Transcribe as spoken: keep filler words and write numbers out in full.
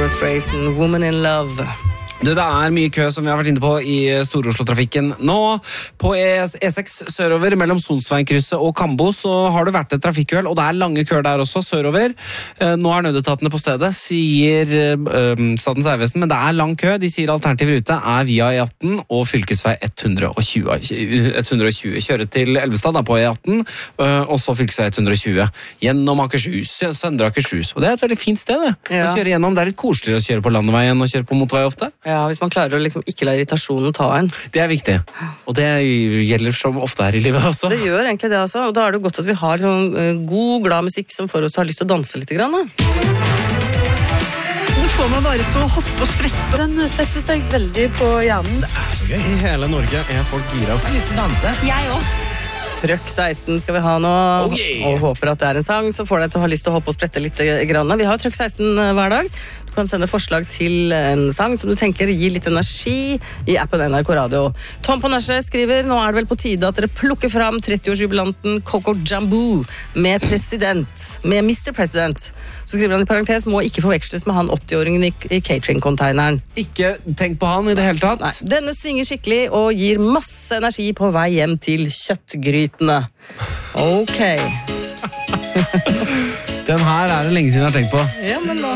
Barbra Streisand, Woman in Love. Du, det er mye kø som vi har vært inne på i Stor-Oslo-trafikken. Nå på E seks sørover mellom Sonsveinkrysset og Kambo så har det vært et trafikkuhell, og det er lange køer der også sørover. Nå er nødetatene på stedet, sier øh, Statens Vegvesen, men det er lang kø. De sier alternativ rute er via E atten og fylkesvei ett hundre og tjue. Kjøre til Elvestad da, på E atten, øh, og så fylkesvei ett hundre og tjue. Gjennom Akershus, Søndre Akershus. Og det er et veldig fint sted, det. Ja. Å kjøre gjennom. Det er litt koseligere å kjøre på landeveien enn å kjøre på motorvei ofte. Ja, hvis man klarer å liksom ikke la irritasjonen ta en. Det er viktig, og det gjelder som ofte her i livet også. Det gjør egentlig det, altså. Og da er det godt at vi har sånn, uh, god, glad musikk som får oss til å ha lyst til å danse litt. Grann, Det får meg bare til å hoppe og sprette. Den setter seg veldig på hjernen. Det er så gøy. I hele Norge er folk gira. Jeg har lyst til å danse. Jeg også. Trøkk seksten skal vi ha nå, Oh, yeah. og håper at det er en sang som får deg til å ha lyst til å hoppe og sprette litt. Grann. Vi har Trøkk seksten hver dag. Du kan sende forslag til en sang som du tenker gir litt energi i appen N R K Radio. Tom på Nerset skriver, nå er det vel på tide at dere plukker fram tretti-årsjubilanten Coco Jambu med president, med mister President. Så skriver han i parentes, må ikke forveksles med han åtti-åringen i, i catering-containeren. Ikke tenk på han i det hele tatt. Nei, denne svinger skikkelig og gir masse energi på vei hjem til kjøttgrytene. Ok. Den her er det lenge siden jeg har tenkt på. Ja, men da